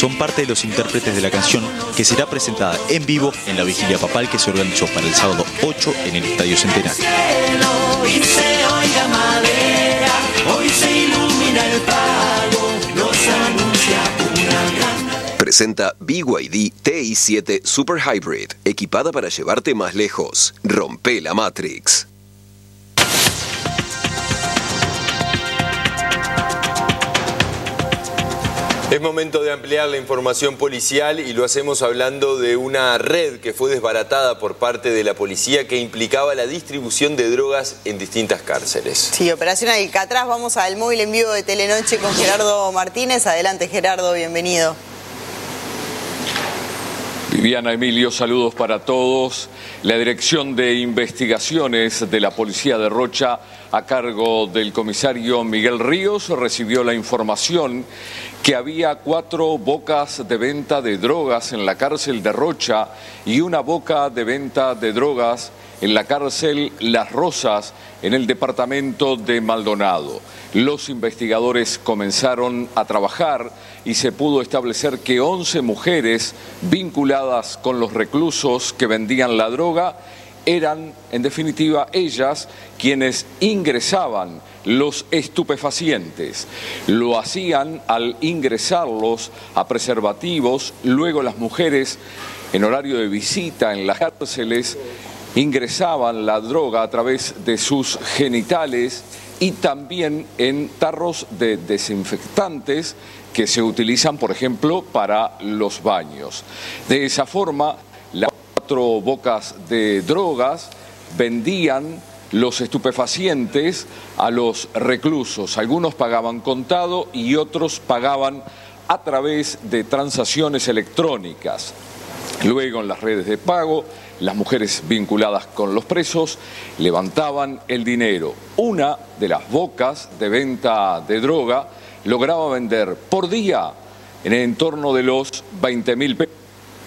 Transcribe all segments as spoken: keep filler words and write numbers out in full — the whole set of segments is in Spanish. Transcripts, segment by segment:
son parte de los intérpretes de la canción que será presentada en vivo en la vigilia papal que se organizó para el sábado ocho en el Estadio Centenario. Hoy se oiga madera, hoy se ilumina el pago, nos anuncia una gran... Presenta B Y D T I siete Super Hybrid, equipada para llevarte más lejos. Rompe la Matrix. Es momento de ampliar la información policial y lo hacemos hablando de una red que fue desbaratada por parte de la policía que implicaba la distribución de drogas en distintas cárceles. Sí, Operación Alcatraz. Vamos al móvil en vivo de Telenoche con Gerardo Martínez. Adelante, Gerardo, bienvenido. Viviana, Emilio, saludos para todos. La Dirección de Investigaciones de la Policía de Rocha, a cargo del comisario Miguel Ríos, recibió la información que había cuatro bocas de venta de drogas en la cárcel de Rocha y una boca de venta de drogas en la cárcel Las Rosas, en el departamento de Maldonado. Los investigadores comenzaron a trabajar y se pudo establecer que once mujeres vinculadas con los reclusos que vendían la droga eran, en definitiva, ellas quienes ingresaban los estupefacientes. Lo hacían al ingresarlos a preservativos, luego las mujeres, en horario de visita en las cárceles, ingresaban la droga a través de sus genitales y también en tarros de desinfectantes que se utilizan, por ejemplo, para los baños. De esa forma, las cuatro bocas de drogas vendían los estupefacientes a los reclusos. Algunos pagaban contado y otros pagaban a través de transacciones electrónicas. Luego, en las redes de pago, las mujeres vinculadas con los presos levantaban el dinero. Una de las bocas de venta de droga lograba vender por día en el entorno de los veinte mil pesos.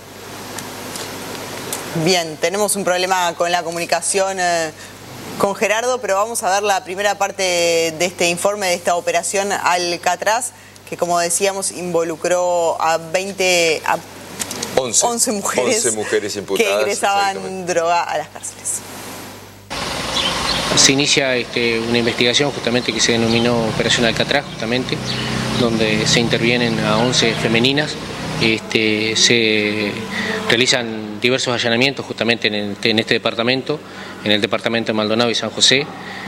Bien, tenemos un problema con la comunicación eh, con Gerardo, pero vamos a ver la primera parte de este informe, de esta operación Alcatraz, que como decíamos involucró a veinte... A once, once mujeres, once mujeres imputadas, que ingresaban droga a las cárceles. Se inicia este, una investigación justamente que se denominó Operación Alcatraz, justamente, donde se intervienen a once femeninas, este, se realizan diversos allanamientos justamente en, el, en este departamento, en el departamento de Maldonado y San José,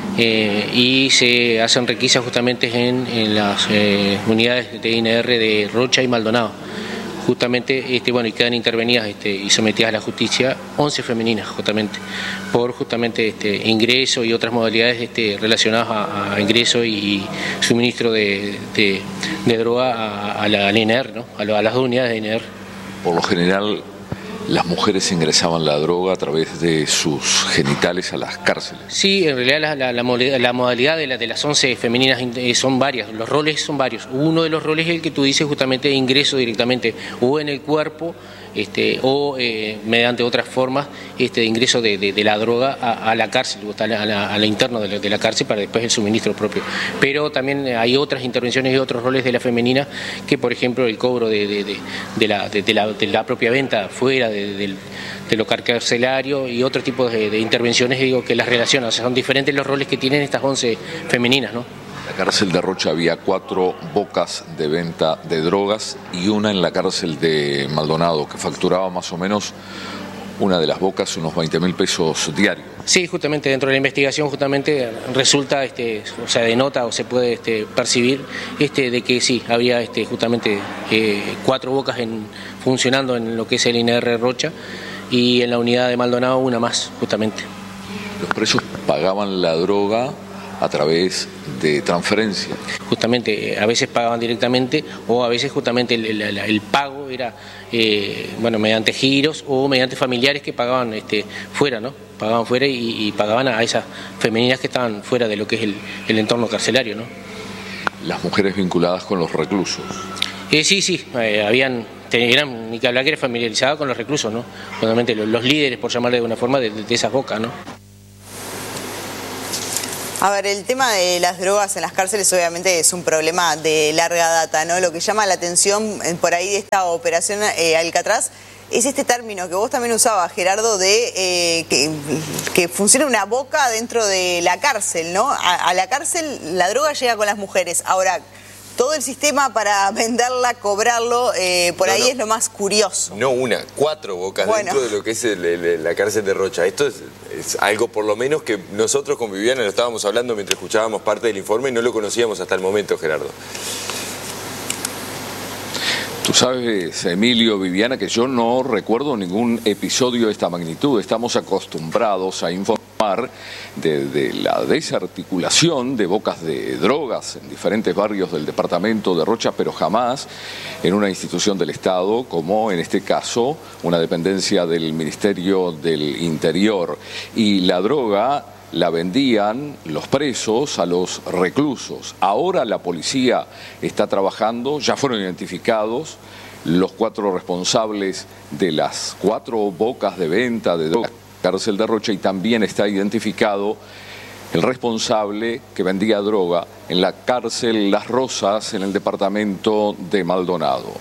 eh, y se hacen requisas justamente en, en las eh, unidades de I N R de Rocha y Maldonado. Justamente, este, bueno, y quedan intervenidas este, y sometidas a la justicia once femeninas, justamente, por justamente este, ingreso y otras modalidades este, relacionadas a, a ingreso y suministro de, de, de droga a, a la a I N R, ¿no? a, lo, a las dos unidades de I N R. Por lo general, las mujeres ingresaban la droga a través de sus genitales a las cárceles. Sí, en realidad la, la, la, la modalidad de, la, de las once femeninas son varias, los roles son varios. Uno de los roles es el que tú dices justamente de ingreso directamente o en el cuerpo este, o eh, mediante otras formas este, de ingreso de, de, de la droga a, a la cárcel, a la, a la, a la interna de la, de la cárcel para después el suministro propio. Pero también hay otras intervenciones y otros roles de la femenina que, por ejemplo, el cobro de, de, de, de, la, de, de, la, de la propia venta fuera de, de, de lo carcelario y otro tipo de, de intervenciones, digo, que las relacionan. O sea, son diferentes los roles que tienen estas once femeninas, ¿no? En la cárcel de Rocha había cuatro bocas de venta de drogas y una en la cárcel de Maldonado, que facturaba más o menos una de las bocas unos veinte mil pesos diarios. Sí, justamente dentro de la investigación justamente resulta, este, o sea, denota o se puede este, percibir este, de que sí, había este, justamente eh, cuatro bocas en, funcionando en lo que es el I N R Rocha y en la unidad de Maldonado una más, justamente. Los presos pagaban la droga a través de transferencia. Justamente, a veces pagaban directamente o a veces justamente el, el, el pago era eh, bueno, mediante giros o mediante familiares que pagaban este, fuera, ¿no? Pagaban fuera y, y pagaban a esas femeninas que estaban fuera de lo que es el, el entorno carcelario, ¿no? Las mujeres vinculadas con los reclusos. Eh, sí, sí, eh, habían, eran, ni que hablar que era familiarizada con los reclusos, ¿no? Justamente los, los líderes, por llamarle de una forma, de, de esas bocas, ¿no? A ver, el tema de las drogas en las cárceles obviamente es un problema de larga data, ¿no? Lo que llama la atención por ahí de esta operación eh, Alcatraz es este término que vos también usabas, Gerardo, de eh, que, que funciona una boca dentro de la cárcel, ¿no? A, a la cárcel la droga llega con las mujeres. Ahora, todo el sistema para venderla, cobrarlo, eh, por no, ahí no. es lo más curioso. No una, cuatro bocas bueno. dentro de lo que es el, el, la cárcel de Rocha. Esto es, es algo por lo menos que nosotros con Viviana lo estábamos hablando mientras escuchábamos parte del informe y no lo conocíamos hasta el momento, Gerardo. Tú sabes, Emilio, Viviana, que yo no recuerdo ningún episodio de esta magnitud. Estamos acostumbrados a informar de, de la desarticulación de bocas de drogas en diferentes barrios del departamento de Rocha, pero jamás en una institución del Estado, como en este caso una dependencia del Ministerio del Interior. Y la droga la vendían los presos a los reclusos. Ahora la policía está trabajando, ya fueron identificados los cuatro responsables de las cuatro bocas de venta de drogas en la cárcel de Rocha y también está identificado el responsable que vendía droga en la cárcel Las Rosas en el departamento de Maldonado.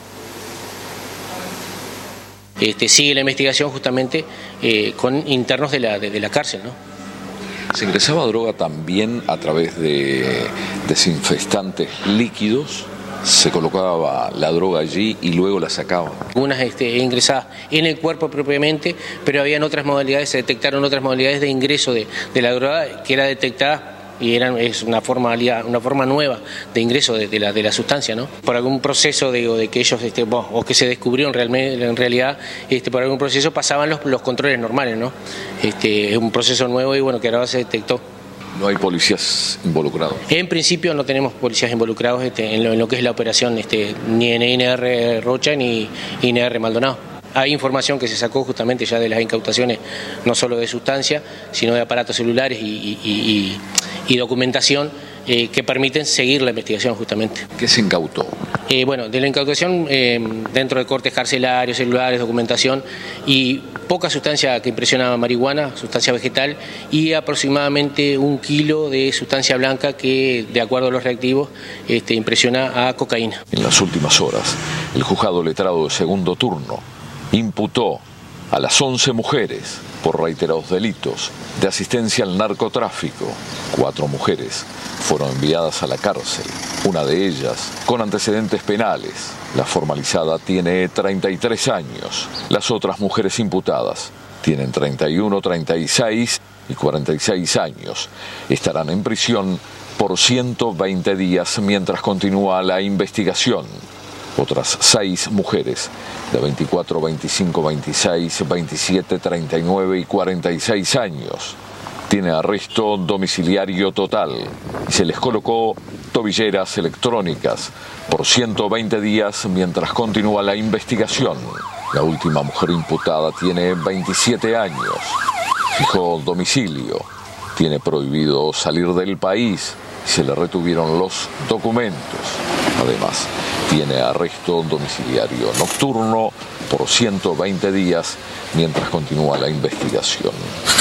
Este, sigue la investigación justamente eh, con internos de la, de, de la cárcel, ¿no? ¿Se ingresaba droga también a través de desinfectantes líquidos? ¿Se colocaba la droga allí y luego la sacaban? Algunas este, ingresadas en el cuerpo propiamente, pero habían otras modalidades, se detectaron otras modalidades de ingreso de, de la droga que era detectada y eran, es una forma, una forma nueva de ingreso de, de, la, de la sustancia, ¿no? Por algún proceso de, de que ellos, este, bueno, o que se descubrió en, realmente, en realidad, este, por algún proceso pasaban los, los controles normales, ¿no? Este, es un proceso nuevo y bueno, que ahora se detectó. ¿No hay policías involucrados? En principio no tenemos policías involucrados este, en, lo, en lo que es la operación, este, ni en I N R Rocha ni I N R Maldonado. Hay información que se sacó justamente ya de las incautaciones, no solo de sustancia, sino de aparatos celulares y, y, y, y documentación eh, que permiten seguir la investigación justamente. ¿Qué se incautó? Eh, bueno, de la incautación eh, dentro de cortes carcelarios, celulares, documentación y poca sustancia que impresiona marihuana, sustancia vegetal y aproximadamente un kilo de sustancia blanca que, de acuerdo a los reactivos, este, impresiona a cocaína. En las últimas horas, el juzgado letrado de segundo turno imputó a las once mujeres por reiterados delitos de asistencia al narcotráfico. Cuatro mujeres fueron enviadas a la cárcel, una de ellas con antecedentes penales. La formalizada tiene treinta y tres años. Las otras mujeres imputadas tienen treinta y uno, treinta y seis y cuarenta y seis años. Estarán en prisión por ciento veinte días mientras continúa la investigación. Otras seis mujeres de veinticuatro, veinticinco, veintiséis, veintisiete, treinta y nueve y cuarenta y seis años tienen arresto domiciliario total y se les colocó tobilleras electrónicas por ciento veinte días mientras continúa la investigación. La última mujer imputada tiene veintisiete años, fijó domicilio, tiene prohibido salir del país y se le retuvieron los documentos. Además, tiene arresto domiciliario nocturno por ciento veinte días mientras continúa la investigación.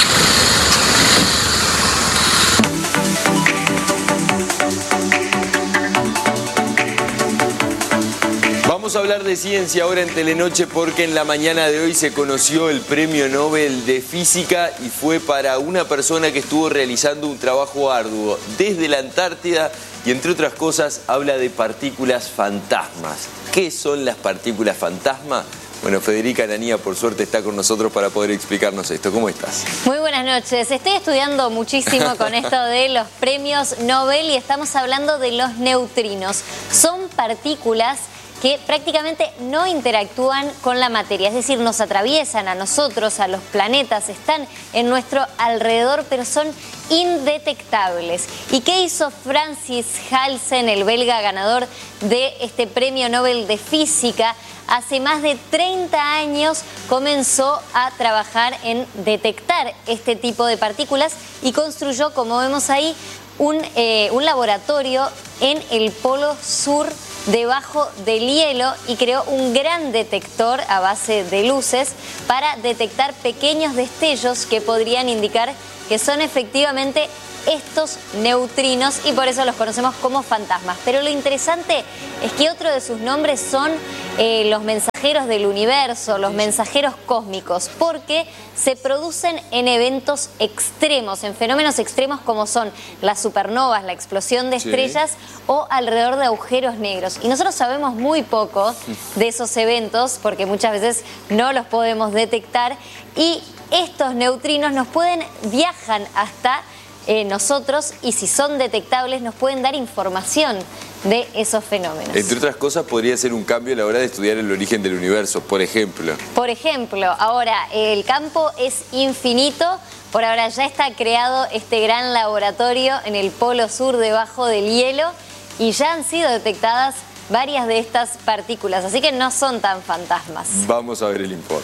Vamos a hablar de ciencia ahora en Telenoche porque en la mañana de hoy se conoció el Premio Nobel de Física y fue para una persona que estuvo realizando un trabajo arduo desde la Antártida y entre otras cosas habla de partículas fantasmas. ¿Qué son las partículas fantasma? Bueno, Federica Ananía por suerte está con nosotros para poder explicarnos esto. ¿Cómo estás? Muy buenas noches. Estoy estudiando muchísimo con esto de los premios Nobel y estamos hablando de los neutrinos. Son partículas que prácticamente no interactúan con la materia, es decir, nos atraviesan a nosotros, a los planetas, están en nuestro alrededor, pero son indetectables. ¿Y qué hizo Francis Halsen, el belga ganador de este Premio Nobel de Física? Hace más de treinta años comenzó a trabajar en detectar este tipo de partículas y construyó, como vemos ahí, un, eh, un laboratorio en el Polo Sur debajo del hielo y creó un gran detector a base de luces para detectar pequeños destellos que podrían indicar que son efectivamente estos neutrinos y por eso los conocemos como fantasmas. Pero lo interesante es que otro de sus nombres son eh, los mensajeros del universo, los mensajeros cósmicos, porque se producen en eventos extremos, en fenómenos extremos como son las supernovas, la explosión de estrellas sí. o alrededor de agujeros negros. Y nosotros sabemos muy poco de esos eventos porque muchas veces no los podemos detectar y estos neutrinos nos pueden, viajan hasta eh, nosotros y si son detectables nos pueden dar información de esos fenómenos. Entre otras cosas podría ser un cambio a la hora de estudiar el origen del universo, por ejemplo. Por ejemplo, ahora el campo es infinito, por ahora ya está creado este gran laboratorio en el Polo Sur debajo del hielo y ya han sido detectadas varias de estas partículas, así que no son tan fantasmas. Vamos a ver el informe.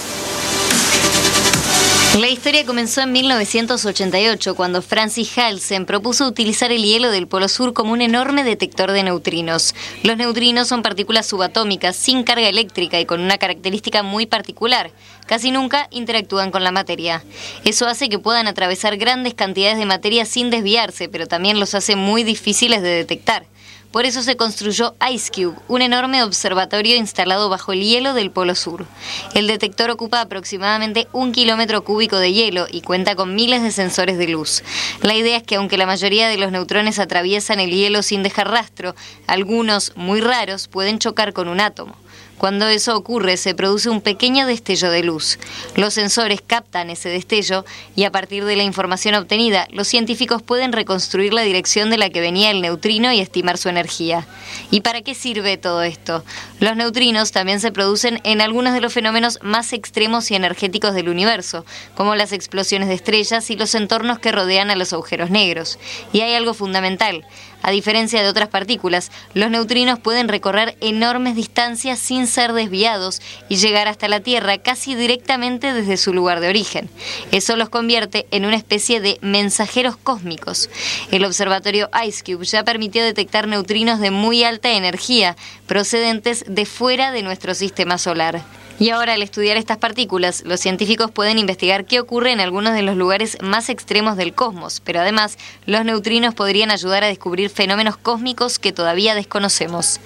La historia comenzó en mil novecientos ochenta y ocho, cuando Francis Halsen propuso utilizar el hielo del Polo Sur como un enorme detector de neutrinos. Los neutrinos son partículas subatómicas sin carga eléctrica y con una característica muy particular. Casi nunca interactúan con la materia. Eso hace que puedan atravesar grandes cantidades de materia sin desviarse, pero también los hace muy difíciles de detectar. Por eso se construyó IceCube, un enorme observatorio instalado bajo el hielo del Polo Sur. El detector ocupa aproximadamente un kilómetro cúbico de hielo y cuenta con miles de sensores de luz. La idea es que aunque la mayoría de los neutrones atraviesan el hielo sin dejar rastro, algunos, muy raros, pueden chocar con un átomo. Cuando eso ocurre, se produce un pequeño destello de luz. Los sensores captan ese destello y a partir de la información obtenida, los científicos pueden reconstruir la dirección de la que venía el neutrino y estimar su energía. ¿Y para qué sirve todo esto? Los neutrinos también se producen en algunos de los fenómenos más extremos y energéticos del universo, como las explosiones de estrellas y los entornos que rodean a los agujeros negros. Y hay algo fundamental. A diferencia de otras partículas, los neutrinos pueden recorrer enormes distancias sin ser desviados y llegar hasta la Tierra casi directamente desde su lugar de origen. Eso los convierte en una especie de mensajeros cósmicos. El observatorio IceCube ya permitió detectar neutrinos de muy alta energía procedentes de fuera de nuestro sistema solar. Y ahora, al estudiar estas partículas, los científicos pueden investigar qué ocurre en algunos de los lugares más extremos del cosmos, pero además, los neutrinos podrían ayudar a descubrir fenómenos cósmicos que todavía desconocemos.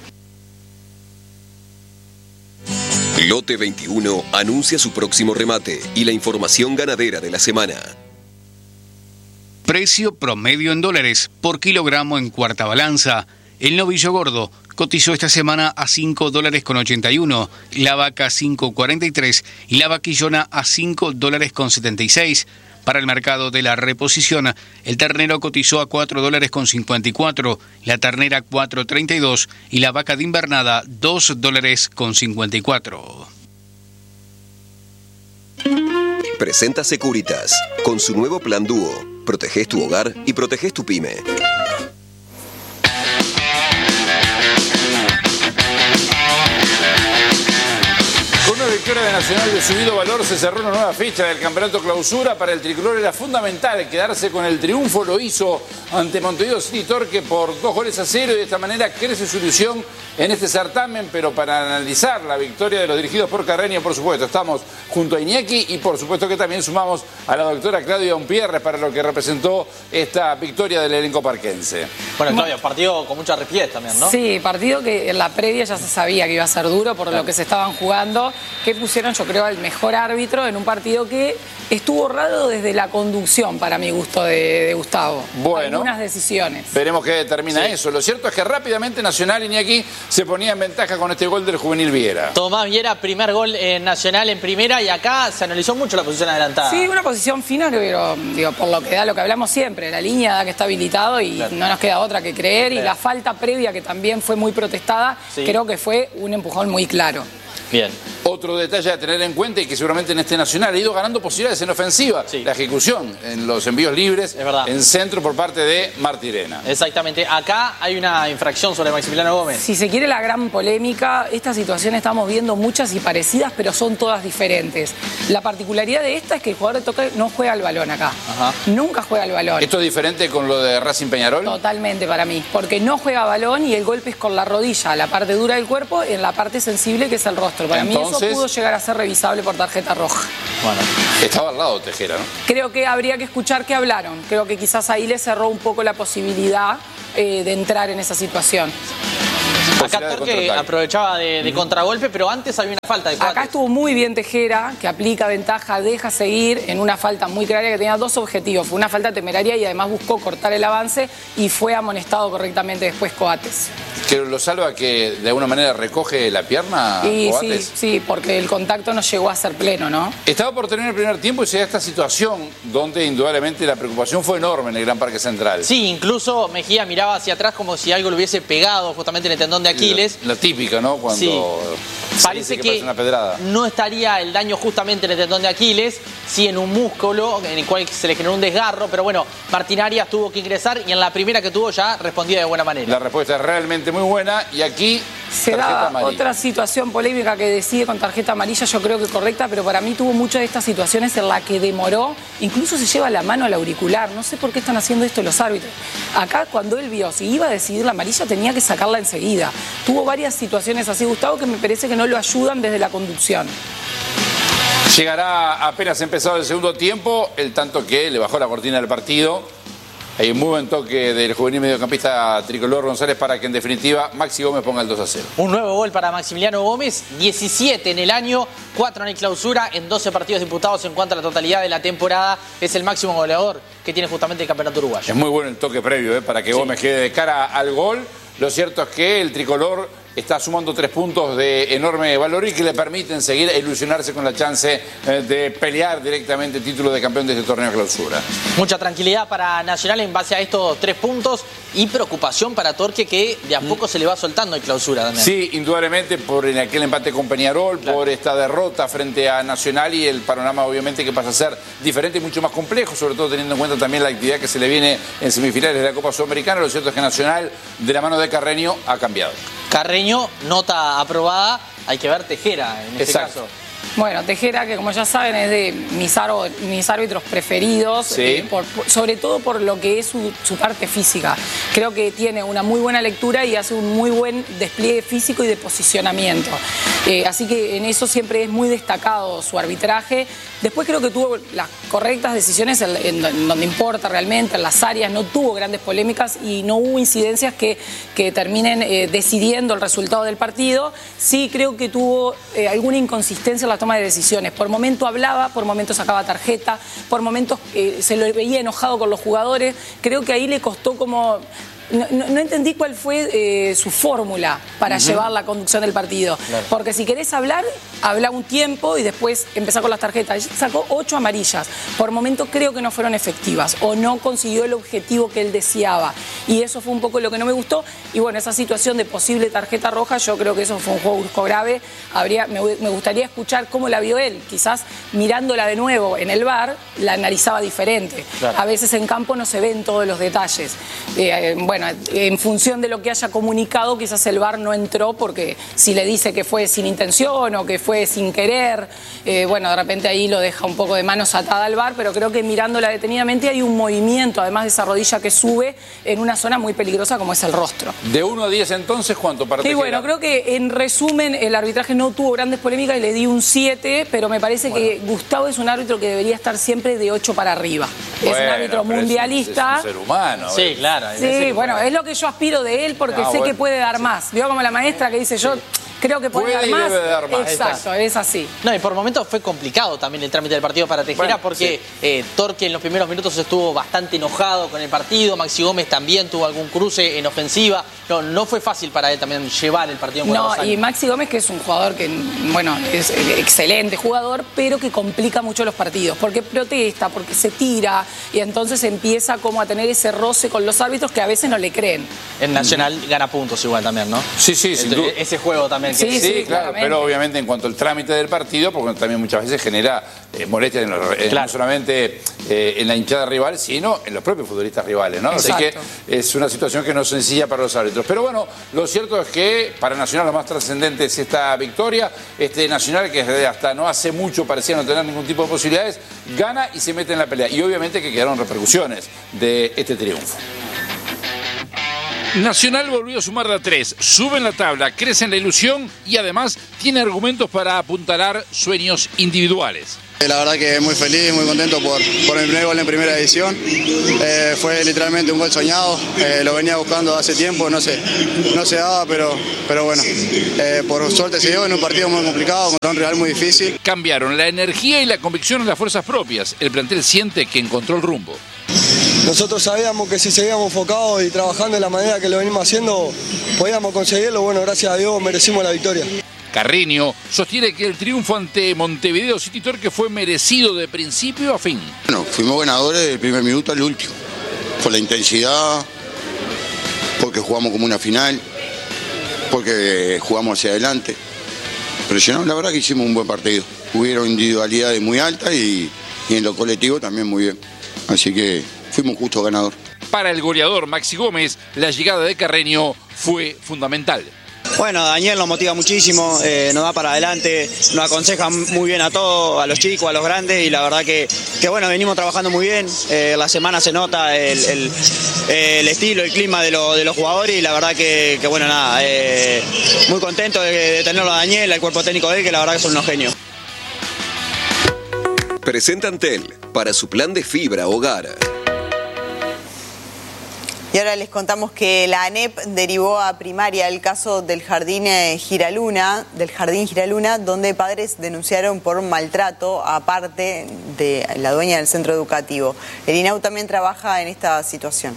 Lote veintiuno anuncia su próximo remate y la información ganadera de la semana. Precio promedio en dólares por kilogramo en cuarta balanza. El novillo gordo cotizó esta semana a cinco dólares con ochenta y uno, la vaca a cinco cuarenta y tres y la vaquillona a cinco dólares con setenta y seis. Para el mercado de la reposición, el ternero cotizó a cuatro dólares con cincuenta y cuatro, la ternera cuatro treinta y dos y la vaca de invernada dos dólares con cincuenta y cuatro. Presenta Securitas con su nuevo plan Dúo. Proteges tu hogar y proteges tu pyme. Victoria de Nacional de subido valor, se cerró una nueva fecha del campeonato clausura. Para el tricolor era fundamental quedarse con el triunfo, lo hizo ante Montevideo City Torque por dos goles a cero y de esta manera crece su ilusión en este certamen. Pero para analizar la victoria de los dirigidos por Carreño, por supuesto, estamos junto a Iñaki y por supuesto que también sumamos a la doctora Claudia Umpierres para lo que representó esta victoria del elenco parquense. Bueno, Claudia, partido con mucha rapidez también, ¿no? Sí, partido que en la previa ya se sabía que iba a ser duro por claro. lo que se estaban jugando, que pusieron, yo creo, al mejor árbitro en un partido que estuvo raro desde la conducción, para mi gusto, de, de Gustavo. Bueno. Algunas decisiones. Veremos qué determina sí. eso. Lo cierto es que rápidamente Nacional, Iñaki, se ponía en ventaja con este gol del juvenil Viera. Tomás Viera, primer gol en Nacional en primera y acá se analizó mucho la posición adelantada. Sí, una posición fina, pero digo, por lo que da, lo que hablamos siempre, la línea da que está habilitado y claro. no nos queda otra que creer. Claro. Y la falta previa, que también fue muy protestada, sí. creo que fue un empujón muy claro. Bien. Otro detalle a tener en cuenta y que seguramente en este Nacional ha ido ganando posibilidades en ofensiva, sí. la ejecución en los envíos libres, es verdad. en centro por parte de Martirena. Exactamente. Acá hay una infracción sobre Maximiliano Gómez. Si se quiere la gran polémica, esta situación estamos viendo muchas y parecidas, pero son todas diferentes. La particularidad de esta es que el jugador de toque no juega al balón acá. Ajá. Nunca juega al balón. ¿Esto es diferente con lo de Racing Peñarol? Totalmente para mí, porque no juega balón y el golpe es con la rodilla, la parte dura del cuerpo, en la parte sensible que es el rostro. Para Entonces, mí eso pudo llegar a ser revisable por tarjeta roja. Bueno, estaba al lado de Tejera, ¿no? Creo que habría que escuchar qué hablaron. Creo que quizás ahí le cerró un poco la posibilidad eh, de entrar en esa situación. Acá Torque aprovechaba de, de contragolpe, pero antes había una falta de Coates. Acá estuvo muy bien Tejera, que aplica ventaja, deja seguir en una falta muy clara que tenía dos objetivos. Fue una falta temeraria y además buscó cortar el avance y fue amonestado correctamente después Coates. ¿Que lo salva que de alguna manera recoge la pierna, Y Coates? sí, sí, porque el contacto no llegó a ser pleno, ¿no? Estaba por terminar el primer tiempo y se da esta situación donde indudablemente la preocupación fue enorme en el Gran Parque Central. Sí, incluso Mejía miraba hacia atrás como si algo le hubiese pegado justamente en el tendón de Aquiles. La, la típica, ¿no? Cuando Sí. se Parece dice que, que parece una pedrada. no estaría el daño justamente en el tendón de Aquiles, sí en un músculo en el cual se le generó un desgarro, pero bueno, Martín Arias tuvo que ingresar y en la primera que tuvo ya respondió de buena manera. La respuesta es realmente muy buena y aquí Se tarjeta da amarilla. otra situación polémica que decide con tarjeta amarilla, yo creo que correcta, pero para mí tuvo muchas de estas situaciones en la que demoró, incluso se lleva la mano al auricular, no sé por qué están haciendo esto los árbitros. Acá cuando él vio, si iba a decidir la amarilla tenía que sacarla enseguida. Tuvo varias situaciones así, Gustavo, que me parece que no lo ayudan desde la conducción. Llegará apenas empezado el segundo tiempo, el tanto que le bajó la cortina del partido. Hay un muy buen toque del juvenil mediocampista tricolor González para que en definitiva Maxi Gómez ponga el dos a cero. Un nuevo gol para Maximiliano Gómez, diecisiete en el año, cuatro en el clausura, en doce partidos disputados en cuanto a la totalidad de la temporada. Es el máximo goleador que tiene justamente el campeonato uruguayo. Es muy bueno el toque previo ¿eh? para que Sí. Gómez quede de cara al gol. Lo cierto es que el tricolor está sumando tres puntos de enorme valor y que le permiten seguir e ilusionarse con la chance eh, de pelear directamente el título de campeón de este torneo de clausura. Mucha tranquilidad para Nacional en base a estos tres puntos y preocupación para Torque que de a poco se le va soltando el clausura también. Sí, indudablemente por en aquel empate con Peñarol, claro. por esta derrota frente a Nacional y el panorama obviamente que pasa a ser diferente y mucho más complejo, sobre todo teniendo en cuenta también la actividad que se le viene en semifinales de la Copa Sudamericana. Lo cierto es que Nacional, de la mano de Carreño, ha cambiado. Carreño, nota aprobada, hay que ver Tejera en este Exacto. caso. Bueno, Tejera, que como ya saben es de mis, árbol, mis árbitros preferidos, Sí. eh, por, por, sobre todo por lo que es su, su parte física. Creo que tiene una muy buena lectura y hace un muy buen despliegue físico y de posicionamiento. Eh, así que en eso siempre es muy destacado su arbitraje. Después creo que tuvo las correctas decisiones en, en, en donde importa realmente, en las áreas, no tuvo grandes polémicas y no hubo incidencias que, que terminen eh, decidiendo el resultado del partido. Sí creo que tuvo eh, alguna inconsistencia en la toma de decisiones. Por momentos hablaba, por momentos sacaba tarjeta, por momentos eh, se lo veía enojado con los jugadores. Creo que ahí le costó como... No, no, no entendí cuál fue eh, su fórmula para uh-huh. llevar la conducción del partido. Claro. Porque si querés hablar, habla un tiempo y después empezá con las tarjetas. Sacó ocho amarillas. Por momentos creo que no fueron efectivas o no consiguió el objetivo que él deseaba. Y eso fue un poco lo que no me gustó. Y bueno, esa situación de posible tarjeta roja, yo creo que eso fue un juego brusco grave. Habría, me, me gustaría escuchar cómo la vio él. Quizás mirándola de nuevo en el V A R, la analizaba diferente. Claro. A veces en campo no se ven todos los detalles. Eh, bueno, en función de lo que haya comunicado, quizás el V A R no entró porque si le dice que fue sin intención o que fue sin querer, eh, bueno, de repente ahí lo deja un poco de manos atadas al V A R, pero creo que mirándola detenidamente hay un movimiento, además de esa rodilla que sube, en una zona muy peligrosa como es el rostro. De uno a diez entonces, ¿cuánto para Tejera? Sí, bueno, creo que en resumen el arbitraje no tuvo grandes polémicas y le di un siete, pero me parece bueno. que Gustavo es un árbitro que debería estar siempre de ocho para arriba. Bueno, es un árbitro mundialista. Es un, es un ser humano. Sí, ¿ves? claro. Sí, bueno, es lo que yo aspiro de él porque ah, sé bueno. que puede dar más. Vio como la maestra que dice yo creo que puede, puede dar, más. Debe dar más. Exacto, es así. No, y por momentos fue complicado también el trámite del partido para Tejera bueno, porque sí. eh, Torque en los primeros minutos estuvo bastante enojado con el partido, Maxi Gómez también tuvo algún cruce en ofensiva. No, no fue fácil para él también llevar el partido en No, y Maxi Gómez que es un jugador que, bueno, es excelente jugador, pero que complica mucho los partidos, porque protesta, porque se tira y entonces empieza como a tener ese roce con los árbitros que a veces no le creen. En Nacional mm. gana puntos igual también, ¿no? Sí, sí, sin duda. Ese juego también. Sí, sí, sí, claro, claramente. Pero obviamente en cuanto al trámite del partido, porque también muchas veces genera eh, molestias en los, eh, claro. no solamente eh, en la hinchada rival, sino en los propios futbolistas rivales, ¿no? Exacto. Así que es una situación que no es sencilla para los árbitros. Pero bueno, lo cierto es que para Nacional lo más trascendente es esta victoria. Este Nacional, que hasta no hace mucho parecía no tener ningún tipo de posibilidades, gana y se mete en la pelea. Y obviamente que quedaron repercusiones de este triunfo. Nacional volvió a sumar la tres, sube en la tabla, crece en la ilusión y además tiene argumentos para apuntalar sueños individuales. La verdad que muy feliz, muy contento por, por mi primer gol en primera división. Eh, fue literalmente un gol soñado, eh, lo venía buscando hace tiempo, no se, no se daba, pero, pero bueno, eh, por suerte se dio en un partido muy complicado, contra un rival muy difícil. Cambiaron la energía y la convicción en las fuerzas propias. El plantel siente que encontró el rumbo. Nosotros sabíamos que si seguíamos enfocados y trabajando de la manera que lo venimos haciendo, podíamos conseguirlo. Bueno, gracias a Dios merecimos la victoria. Carreño sostiene que el triunfo ante Montevideo City Torque fue merecido de principio a fin. Bueno, fuimos ganadores del primer minuto al último, por la intensidad, porque jugamos como una final, porque jugamos hacia adelante. Presionamos, la verdad que hicimos un buen partido. Hubieron individualidades muy altas y, y en lo colectivo también muy bien. Así que fuimos justo ganador. Para el goleador Maxi Gómez, la llegada de Carreño fue fundamental. Bueno, Daniel nos motiva muchísimo, eh, nos da para adelante, nos aconseja muy bien a todos, a los chicos, a los grandes, y la verdad que, que bueno, venimos trabajando muy bien. Eh, la semana se nota el, el, el estilo, el clima de, lo, de los jugadores, y la verdad que, que bueno, nada, eh, muy contento de, de tenerlo a Daniel, al cuerpo técnico de él, que la verdad que son unos genios. Presenta Antel para su plan de fibra hogar. Y ahora les contamos que la ANEP derivó a primaria el caso del jardín Giraluna, del jardín Giraluna, donde padres denunciaron por maltrato a parte de la dueña del centro educativo. El INAU también trabaja en esta situación.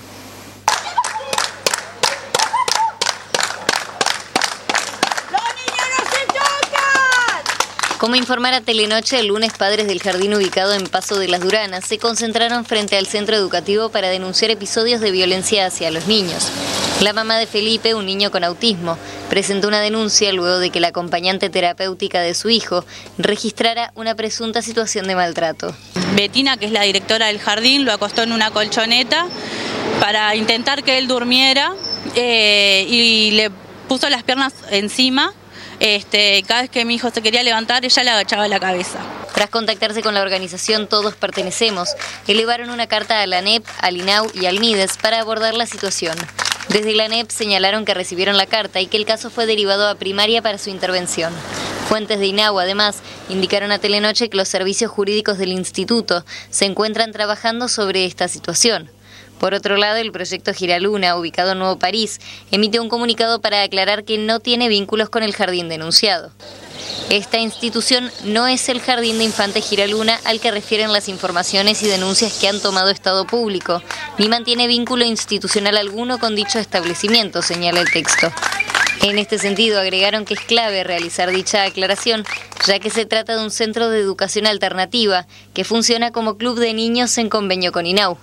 Como informara Telenoche, el lunes padres del jardín ubicado en Paso de las Duranas se concentraron frente al centro educativo para denunciar episodios de violencia hacia los niños. La mamá de Felipe, un niño con autismo, presentó una denuncia luego de que la acompañante terapéutica de su hijo registrara una presunta situación de maltrato. Betina, que es la directora del jardín, lo acostó en una colchoneta para intentar que él durmiera eh, y le puso las piernas encima. Este, cada vez que mi hijo se quería levantar, ella le agachaba la cabeza. Tras contactarse con la organización Todos Pertenecemos, elevaron una carta a la ANEP, al INAU y al MIDES para abordar la situación. Desde la ANEP señalaron que recibieron la carta y que el caso fue derivado a primaria para su intervención. Fuentes de INAU, además, indicaron a Telenoche que los servicios jurídicos del instituto se encuentran trabajando sobre esta situación. Por otro lado, el proyecto Giraluna, ubicado en Nuevo París, emitió un comunicado para aclarar que no tiene vínculos con el jardín denunciado. Esta institución no es el jardín de Infante Giraluna al que refieren las informaciones y denuncias que han tomado Estado Público, ni mantiene vínculo institucional alguno con dicho establecimiento, señala el texto. En este sentido, agregaron que es clave realizar dicha aclaración, ya que se trata de un centro de educación alternativa que funciona como club de niños en convenio con INAU.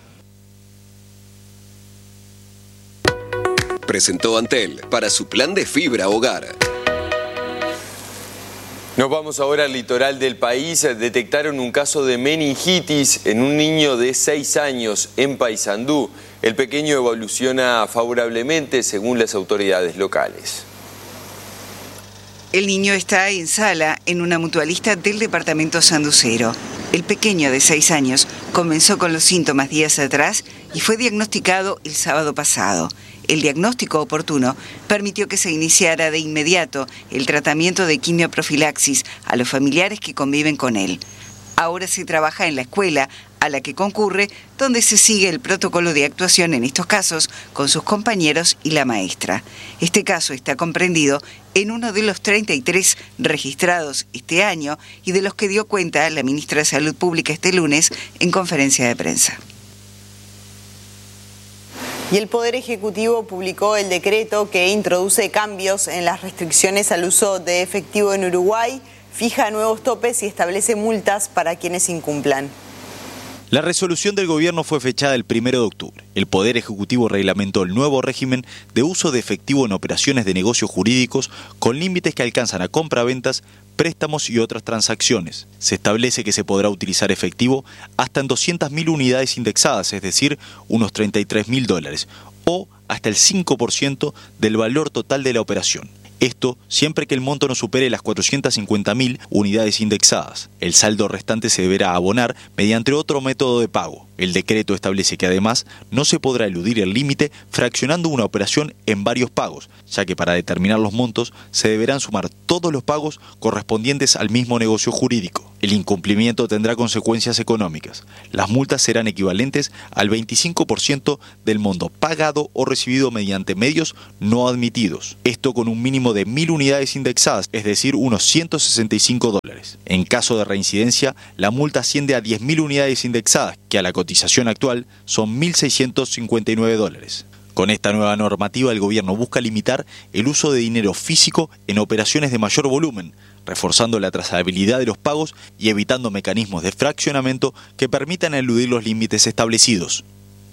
Presentó Antel para su plan de fibra hogar. Nos vamos ahora al litoral del país. Detectaron un caso de meningitis en un niño de seis años en Paysandú. El pequeño evoluciona favorablemente según las autoridades locales. El niño está en sala en una mutualista del departamento sanducero. El pequeño de seis años comenzó con los síntomas días atrás y fue diagnosticado el sábado pasado. El diagnóstico oportuno permitió que se iniciara de inmediato el tratamiento de quimioprofilaxis a los familiares que conviven con él. Ahora se trabaja en la escuela a la que concurre, donde se sigue el protocolo de actuación en estos casos con sus compañeros y la maestra. Este caso está comprendido en uno de los treinta y tres registrados este año y de los que dio cuenta la ministra de Salud Pública este lunes en conferencia de prensa. Y el Poder Ejecutivo publicó el decreto que introduce cambios en las restricciones al uso de efectivo en Uruguay, fija nuevos topes y establece multas para quienes incumplan. La resolución del gobierno fue fechada el primero de octubre. El Poder Ejecutivo reglamentó el nuevo régimen de uso de efectivo en operaciones de negocios jurídicos con límites que alcanzan a compraventas, préstamos y otras transacciones. Se establece que se podrá utilizar efectivo hasta en doscientas mil unidades indexadas, es decir, unos treinta y tres mil dólares, o hasta el cinco por ciento del valor total de la operación. Esto siempre que el monto no supere las cuatrocientas cincuenta mil unidades indexadas. El saldo restante se deberá abonar mediante otro método de pago. El decreto establece que además no se podrá eludir el límite fraccionando una operación en varios pagos, ya que para determinar los montos se deberán sumar todos los pagos correspondientes al mismo negocio jurídico. El incumplimiento tendrá consecuencias económicas. Las multas serán equivalentes al veinticinco por ciento del monto pagado o recibido mediante medios no admitidos. Esto con un mínimo de mil unidades indexadas, es decir, unos ciento sesenta y cinco dólares. En caso de reincidencia, la multa asciende a diez mil unidades indexadas, que a la cotización actual son mil seiscientos cincuenta y nueve dólares. Con esta nueva normativa, el gobierno busca limitar el uso de dinero físico en operaciones de mayor volumen, reforzando la trazabilidad de los pagos y evitando mecanismos de fraccionamiento que permitan eludir los límites establecidos.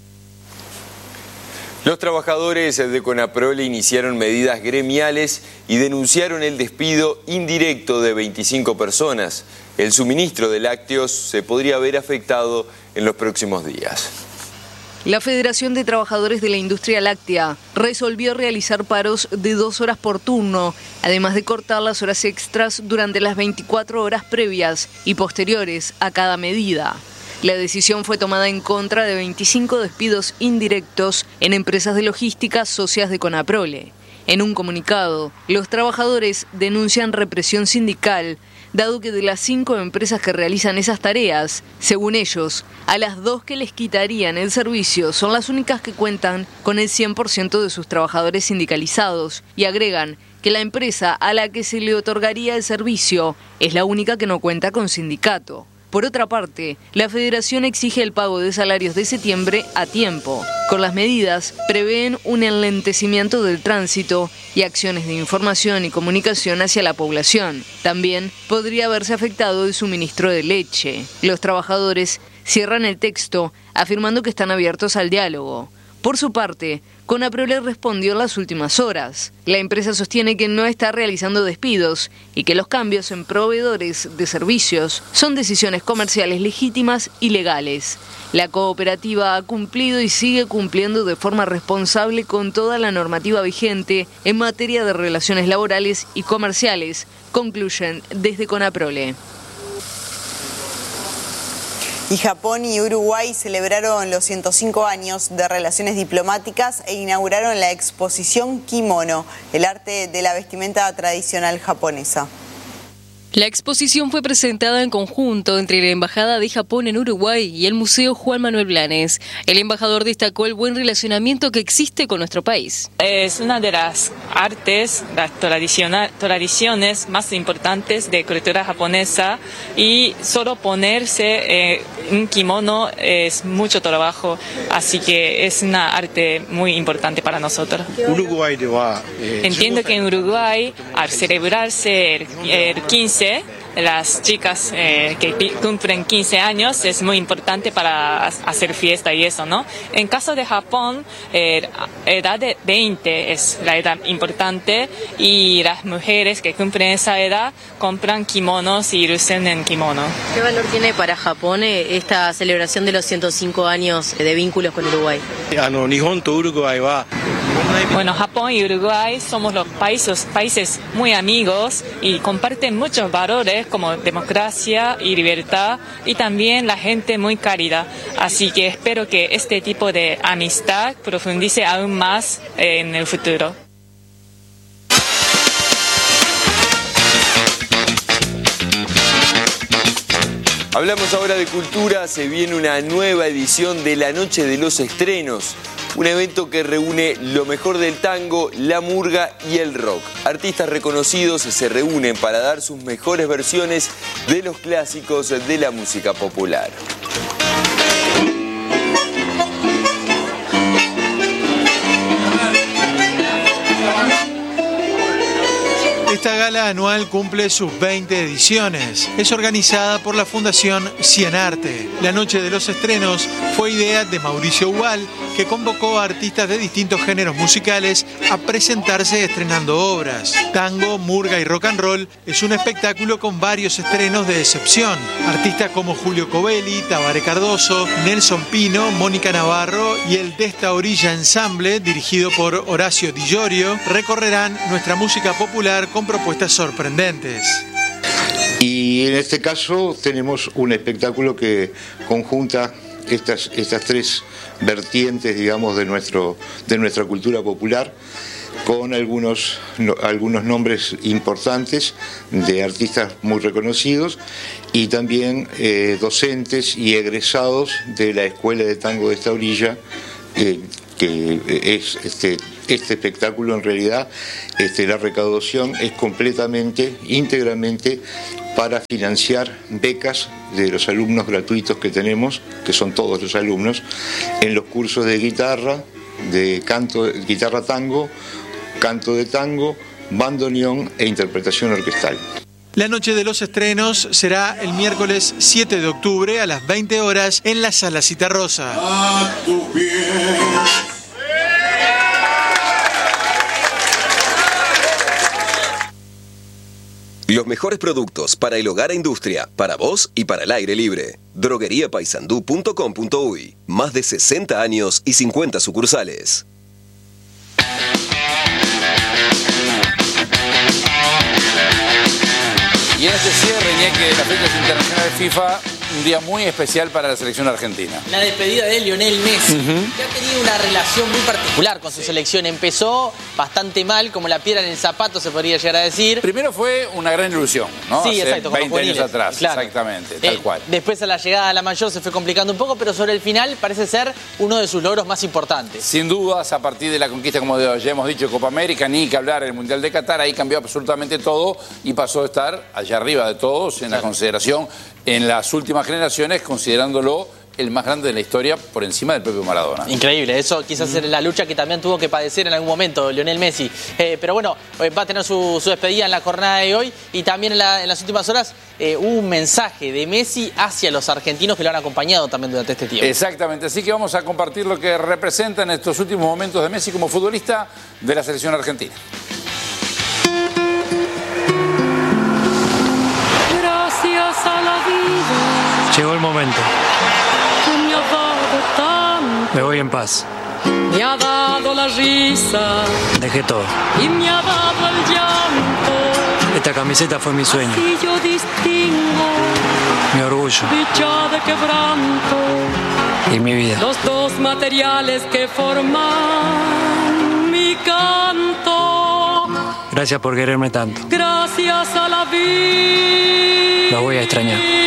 Los trabajadores de Conaprole iniciaron medidas gremiales y denunciaron el despido indirecto de veinticinco personas. El suministro de lácteos se podría ver afectado en los próximos días. La Federación de Trabajadores de la Industria Láctea resolvió realizar paros de dos horas por turno, además de cortar las horas extras durante las veinticuatro horas previas y posteriores a cada medida. La decisión fue tomada en contra de veinticinco despidos indirectos en empresas de logística socias de Conaprole. En un comunicado, los trabajadores denuncian represión sindical, dado que de las cinco empresas que realizan esas tareas, según ellos, a las dos que les quitarían el servicio son las únicas que cuentan con el cien por ciento de sus trabajadores sindicalizados, y agregan que la empresa a la que se le otorgaría el servicio es la única que no cuenta con sindicato. Por otra parte, la Federación exige el pago de salarios de septiembre a tiempo. Con las medidas, prevén un enlentecimiento del tránsito y acciones de información y comunicación hacia la población. También podría haberse afectado el suministro de leche. Los trabajadores cierran el texto afirmando que están abiertos al diálogo. Por su parte, Conaprole respondió en las últimas horas. La empresa sostiene que no está realizando despidos y que los cambios en proveedores de servicios son decisiones comerciales legítimas y legales. La cooperativa ha cumplido y sigue cumpliendo de forma responsable con toda la normativa vigente en materia de relaciones laborales y comerciales, concluyen desde Conaprole. Y Japón y Uruguay celebraron los ciento cinco años de relaciones diplomáticas e inauguraron la exposición Kimono, el arte de la vestimenta tradicional japonesa. La exposición fue presentada en conjunto entre la Embajada de Japón en Uruguay y el Museo Juan Manuel Blanes. El embajador destacó el buen relacionamiento que existe con nuestro país. Es una de las artes, las tradiciones más importantes de cultura japonesa, y solo ponerse eh, un kimono es mucho trabajo, así que es una arte muy importante para nosotros. Uruguay Entiendo que en Uruguay, al celebrarse el, el quince, las chicas eh, que cumplen quince años, es muy importante para hacer fiesta y eso, ¿no? En caso de Japón, eh, edad de veinte es la edad importante, y las mujeres que cumplen esa edad compran kimonos y lucen en kimono. ¿Qué valor tiene para Japón esta celebración de los ciento cinco años de vínculos con Uruguay? Bueno, Japón y Uruguay somos los países, países muy amigos y comparten muchos valores como democracia y libertad, y también la gente muy cálida. Así que espero que este tipo de amistad profundice aún más en el futuro. Hablamos ahora de cultura. Se viene una nueva edición de la Noche de los Estrenos, un evento que reúne lo mejor del tango, la murga y el rock. Artistas reconocidos se reúnen para dar sus mejores versiones de los clásicos de la música popular. Esta gala anual cumple sus veinte ediciones. Es organizada por la Fundación Cienarte. La Noche de los Estrenos fue idea de Mauricio Ubal, que convocó a artistas de distintos géneros musicales a presentarse estrenando obras. Tango, murga y rock and roll es un espectáculo con varios estrenos de excepción. Artistas como Julio Covelli, Tabaré Cardoso, Nelson Pino, Mónica Navarro y el De Esta Orilla Ensamble, dirigido por Horacio Di Llorio, recorrerán nuestra música popular con propuestas sorprendentes. Y en este caso tenemos un espectáculo que conjunta estas, estas tres vertientes, digamos, de, nuestro, de nuestra cultura popular, con algunos, no, algunos nombres importantes de artistas muy reconocidos y también eh, docentes y egresados de la Escuela de Tango de esta orilla, eh, que es este, este espectáculo en realidad, este, la recaudación es completamente, íntegramente para financiar becas de los alumnos gratuitos que tenemos, que son todos los alumnos, en los cursos de guitarra, de canto, guitarra tango, canto de tango, bandoneón e interpretación orquestal. La noche de los estrenos será el miércoles siete de octubre a las veinte horas en la Sala Citarrosa. A tu pie. Los mejores productos para el hogar e industria, para vos y para el aire libre. droguería paysandú punto com punto uy. Más de sesenta años y cincuenta sucursales. Y en este cierre, Iñaki, de las fechas internacionales FIFA, un día muy especial para la selección argentina. La despedida de Lionel Messi, Uh-huh. que ha tenido una relación muy particular con su selección. Empezó bastante mal, como la piedra en el zapato, se podría llegar a decir. Primero fue una gran ilusión, ¿no? Sí, Hace exacto, con los veinte años juveniles, atrás, claro. exactamente, tal Eh, cual. Después a la llegada a la mayor se fue complicando un poco, pero sobre el final parece ser uno de sus logros más importantes. Sin dudas, a partir de la conquista, como ya hemos dicho, Copa América, ni que hablar el Mundial de Qatar, ahí cambió absolutamente todo y pasó a estar allá arriba de todos en la consideración en las últimas generaciones, considerándolo el más grande de la historia por encima del propio Maradona. Increíble, eso quizás es la lucha que también tuvo que padecer en algún momento Lionel Messi. Eh, pero bueno, eh, va a tener su, su despedida en la jornada de hoy y también en, la, en las últimas horas eh, hubo un mensaje de Messi hacia los argentinos que lo han acompañado también durante este tiempo. Exactamente, así que vamos a compartir lo que representa en estos últimos momentos de Messi como futbolista de la selección argentina. Gracias a la vida Llegó el momento. que me ha dado tanto, Me voy en paz. me ha dado la risa Dejé todo. y me ha dado el llanto. Esta camiseta fue mi sueño, Y yo distingo mi orgullo dicha de quebranto, y mi vida. los dos materiales que forman mi canto. Gracias por quererme tanto. Gracias a la vida. Lo voy a extrañar.